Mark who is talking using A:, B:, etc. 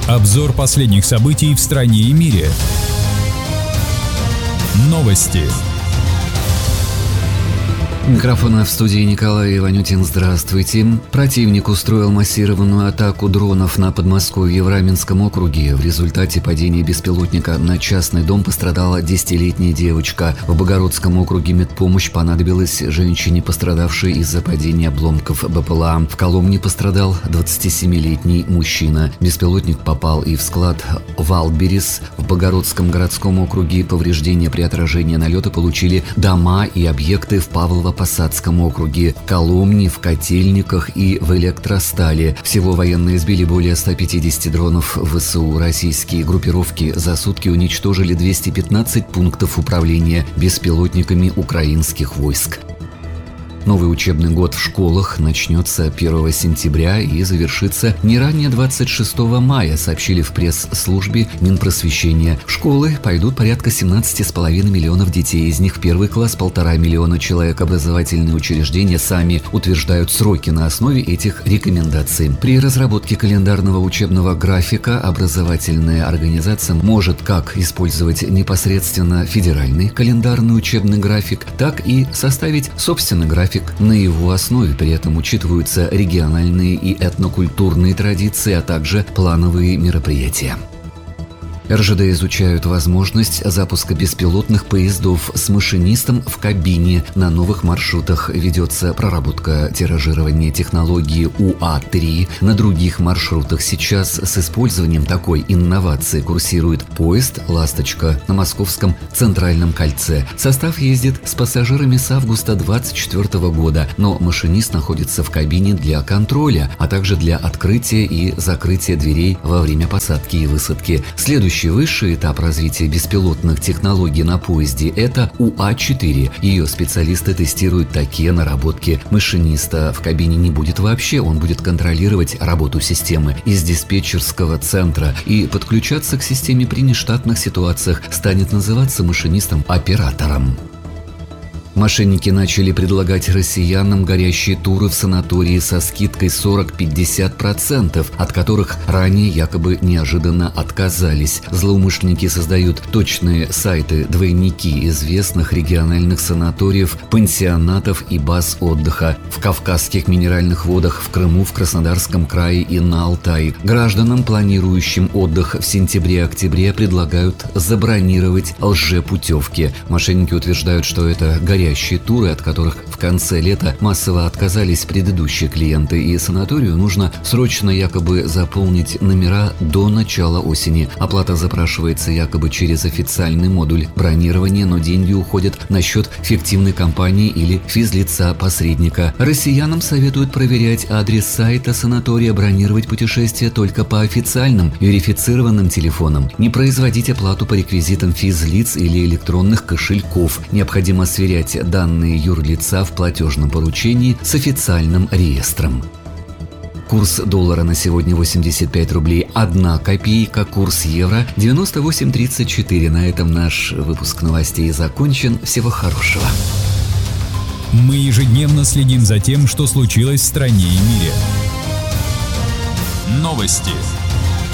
A: Обзор последних событий в стране и мире. Новости.
B: Микрофон в студии Николай Иванютин. Здравствуйте. Противник устроил массированную атаку дронов на Подмосковье в Раменском округе. В результате падения беспилотника на частный дом пострадала 10-летняя девочка. В Богородском округе медпомощь понадобилась женщине, пострадавшей из-за падения обломков БПЛА. В Коломне пострадал 27-летний мужчина. Беспилотник попал и в склад Валберес. В Богородском городском округе повреждения при отражении налета получили дома и объекты в Павлово-Посадском округе, в Коломне, в Котельниках и в Электростале. Всего военные сбили более 150 дронов ВСУ. Российские группировки за сутки уничтожили 215 пунктов управления беспилотниками украинских войск. Новый учебный год в школах начнется 1 сентября и завершится не ранее 26 мая, сообщили в пресс-службе Минпросвещения. В школы пойдут порядка 17,5 миллионов детей, из них в первый класс 1,5 миллиона человек. Образовательные учреждения сами утверждают сроки на основе этих рекомендаций. При разработке календарного учебного графика образовательная организация может как использовать непосредственно федеральный календарный учебный график, так и составить собственный график на его основе. При этом учитываются региональные и этнокультурные традиции, а также плановые мероприятия. РЖД изучают возможность запуска беспилотных поездов с машинистом в кабине. На новых маршрутах ведется проработка тиражирования технологии УА-3. На других маршрутах сейчас с использованием такой инновации курсирует поезд «Ласточка» на Московском Центральном кольце. Состав ездит с пассажирами с августа 2024 года, но машинист находится в кабине для контроля, а также для открытия и закрытия дверей во время посадки и высадки. Следующий высший этап развития беспилотных технологий на поезде – это УА-4. Ее специалисты тестируют такие наработки. Машиниста в кабине не будет вообще, он будет контролировать работу системы из диспетчерского центра и подключаться к системе при нештатных ситуациях, станет называться машинистом-оператором. Мошенники начали предлагать россиянам горящие туры в санатории со скидкой 40-50%, от которых ранее якобы неожиданно отказались. Злоумышленники создают точные сайты-двойники известных региональных санаториев, пансионатов и баз отдыха в Кавказских минеральных водах, в Крыму, в Краснодарском крае и на Алтае. Гражданам, планирующим отдых в сентябре-октябре, предлагают забронировать лжепутевки. Мошенники утверждают, что это горящие туры, от которых в конце лета массово отказались предыдущие клиенты, и санаторию нужно срочно якобы заполнить номера до начала осени. Оплата запрашивается якобы через официальный модуль бронирования, но деньги уходят на счет фиктивной компании или физлица-посредника. Россиянам советуют проверять адрес сайта санатория, бронировать путешествия только по официальным верифицированным телефонам, не производить оплату по реквизитам физлиц или электронных кошельков. Необходимо сверять данные юрлица в платежном поручении с официальным реестром. Курс доллара на сегодня 85 рублей 1 копейка, курс евро 98.34. На этом наш выпуск новостей закончен. Всего хорошего.
A: Мы ежедневно следим за тем, что случилось в стране и мире. Новости.